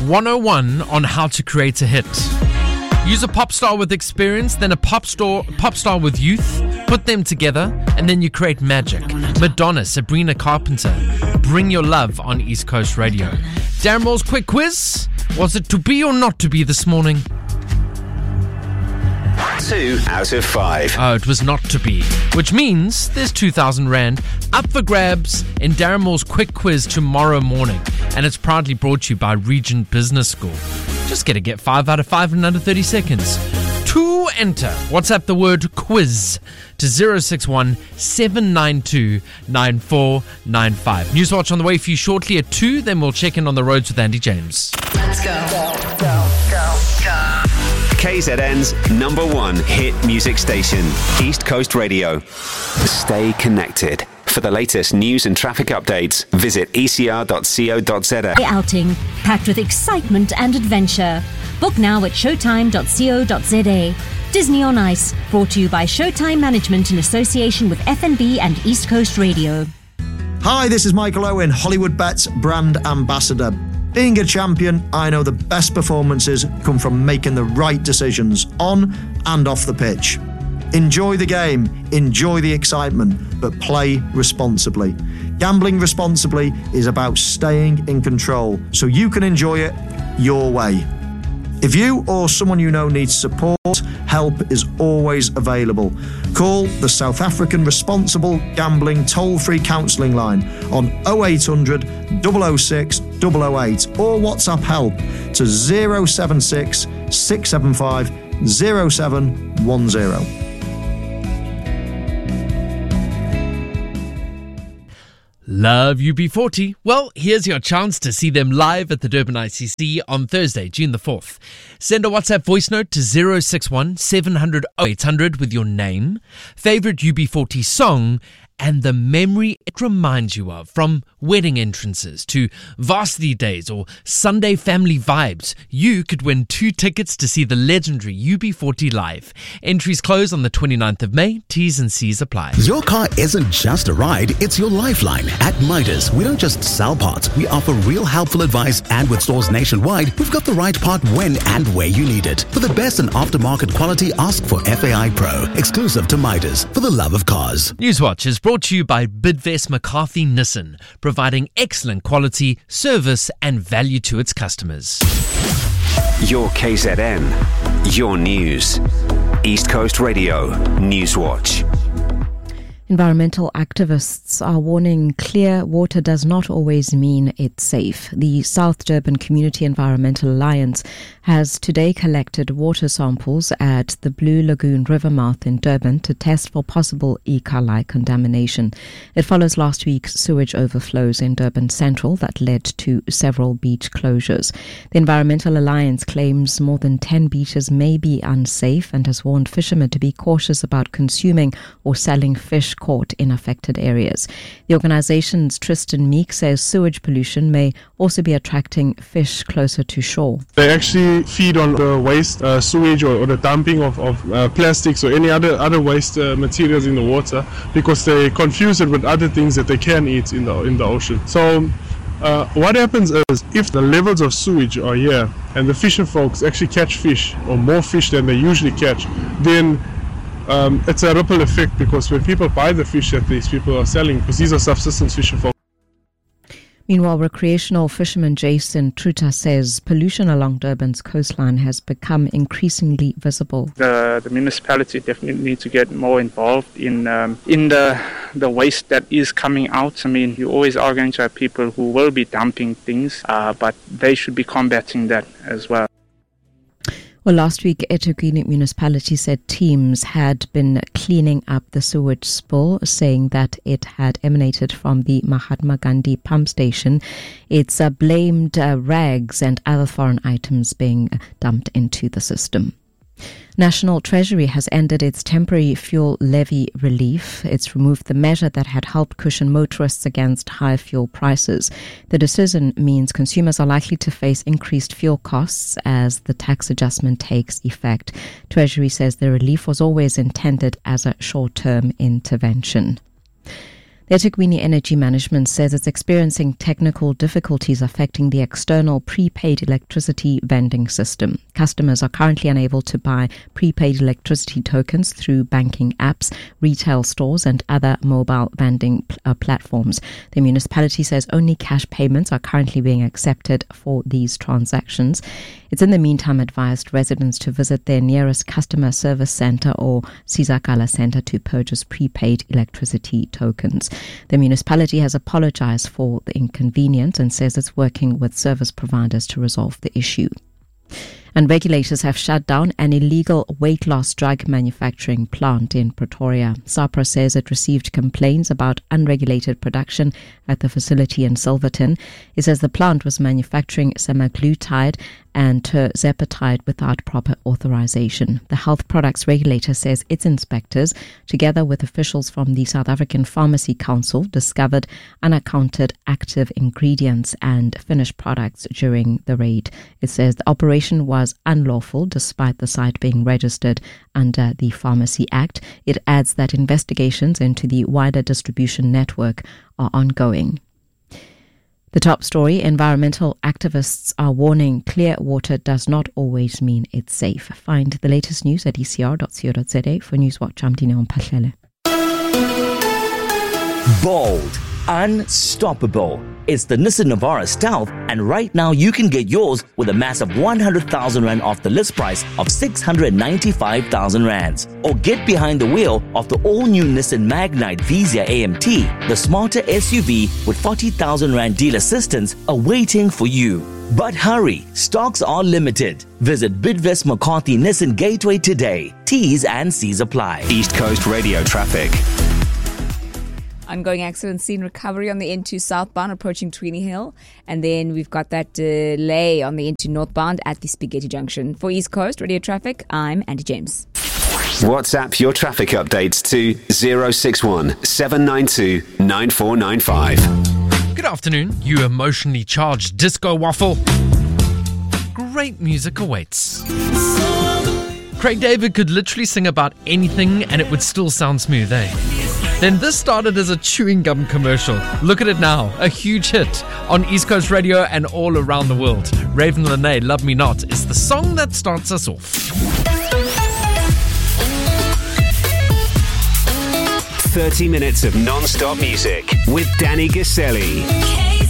101 on how to create a hit. Use a pop star with experience, then a pop star with youth. Put them together, and then you create magic. Madonna, Sabrina Carpenter. Bring your love on East Coast Radio. Darren Moore's quick quiz. Was it to be or not to be this morning? 2 out of 5. Oh, it was not to be. Which means there's 2,000 Rand up for grabs in Darren Moore's quick quiz tomorrow morning. And it's proudly brought to you by Regent Business School. Just get 5 out of 5 in under 30 seconds. To enter, WhatsApp the word quiz to 061 792 9495. Newswatch on the way for you shortly at 2. Then we'll check in on the roads with Andy James. Let's go. KZN's number 1 hit music station, East Coast Radio. Stay connected. For the latest news and traffic updates, visit ecr.co.za. Outing packed with excitement and adventure. Book now at showtime.co.za. Disney on Ice, brought to you by Showtime Management in association with FNB and East Coast Radio. Hi, this is Michael Owen, Hollywood Bets brand ambassador. Being a champion, I know the best performances come from making the right decisions on and off the pitch. Enjoy the game, enjoy the excitement, but play responsibly. Gambling responsibly is about staying in control so you can enjoy it your way. If you or someone you know needs support, help is always available. Call the South African Responsible Gambling toll-free counselling line on 0800 006 008 or WhatsApp help to 076 675 0710. Love UB40? Well, here's your chance to see them live at the Durban ICC on Thursday, June the 4th. Send a WhatsApp voice note to 061 700 0800 with your name, favourite UB40 song, and the memory it reminds you of, from wedding entrances to varsity days or Sunday family vibes. You could win 2 tickets to see the legendary UB40 live. Entries close on the 29th of May. T's and C's apply. Your car isn't just a ride, it's your lifeline. At Midas, we don't just sell parts, we offer real helpful advice, and with stores nationwide, we've got the right part when and where you need it. For the best in aftermarket quality, ask for FAI Pro, exclusive to Midas, for the love of cars. Newswatch is brought to you by Bidvest McCarthy Nissan, providing excellent quality, service and value to its customers. Your KZN, your news. East Coast Radio, Newswatch. Environmental activists are warning clear water does not always mean it's safe. The South Durban Community Environmental Alliance has today collected water samples at the Blue Lagoon River mouth in Durban to test for possible E. coli contamination. It follows last week's sewage overflows in Durban Central that led to several beach closures. The Environmental Alliance claims more than 10 beaches may be unsafe and has warned fishermen to be cautious about consuming or selling fish caught in affected areas. The organization's Tristan Meek says sewage pollution may also be attracting fish closer to shore. They actually feed on the waste sewage or the dumping of plastics or any other waste materials in the water, because they confuse it with other things that they can eat in the ocean. So what happens is, if the levels of sewage are here and the fishing folks actually catch fish or more fish than they usually catch, then it's a ripple effect, because when people buy the fish that these people are selling, because these are subsistence fishing folks. Meanwhile, recreational fisherman Jason Truta says pollution along Durban's coastline has become increasingly visible. The municipality definitely needs to get more involved in the waste that is coming out. I mean, you always are going to have people who will be dumping things, but they should be combating that as well. Well, last week, eThekwini municipality said teams had been cleaning up the sewage spill, saying that it had emanated from the Mahatma Gandhi pump station. It's blamed rags and other foreign items being dumped into the system. National Treasury has ended its temporary fuel levy relief. It's removed the measure that had helped cushion motorists against high fuel prices. The decision means consumers are likely to face increased fuel costs as the tax adjustment takes effect. Treasury says the relief was always intended as a short-term intervention. The eThekwini Energy Management says it's experiencing technical difficulties affecting the external prepaid electricity vending system. Customers are currently unable to buy prepaid electricity tokens through banking apps, retail stores and other mobile vending platforms. The municipality says only cash payments are currently being accepted for these transactions. It's in the meantime advised residents to visit their nearest customer service centre or Sizakala centre to purchase prepaid electricity tokens. The municipality has apologized for the inconvenience and says it's working with service providers to resolve the issue. And regulators have shut down an illegal weight loss drug manufacturing plant in Pretoria. SAPRA says it received complaints about unregulated production at the facility in Silverton. It says the plant was manufacturing semaglutide and tirzepatide without proper authorization. The health products regulator says its inspectors, together with officials from the South African Pharmacy Council, discovered unaccounted active ingredients and finished products during the raid. It says the operation was unlawful despite the site being registered under the Pharmacy Act. It adds that investigations into the wider distribution network are ongoing. The top story, environmental activists are warning clear water does not always mean it's safe. Find the latest news at ecr.co.za. For Newswatch, I'm Dineo Mpahlele. Bold, unstoppable. It's the Nissan Navara Stealth, and right now you can get yours with a massive 100,000 Rand off the list price of 695,000 Rands. Or get behind the wheel of the all-new Nissan Magnite Vizia AMT, the smarter SUV with 40,000 Rand deal assistance awaiting for you. But hurry, stocks are limited. Visit Bidvest McCarthy Nissan Gateway today. T's and C's apply. East Coast Radio traffic. Ongoing accident scene recovery on the N2 southbound approaching Tweeny Hill. And then we've got that delay on the N2 northbound at the Spaghetti Junction. For East Coast Radio Traffic, I'm Andy James. WhatsApp your traffic updates to 061 792 9495. Good afternoon, you emotionally charged disco waffle. Great music awaits. Craig David could literally sing about anything and it would still sound smooth, eh? Then this started as a chewing gum commercial. Look at it now, a huge hit on East Coast Radio and all around the world. Raven Lene, Love Me Not, is the song that starts us off. 30 minutes of non-stop music with Danny Gaselli.